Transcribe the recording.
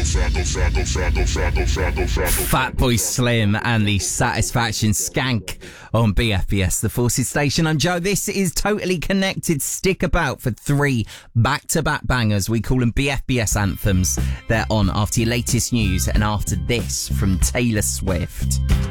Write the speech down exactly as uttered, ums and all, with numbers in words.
Fatboy Slim and the Satisfaction Skank on B F B S, the Forces Station. I'm Joe. This is Totally Connected. Stick about for three back-to-back bangers. We call them B F B S anthems. They're on after your latest news and after this from Taylor Swift.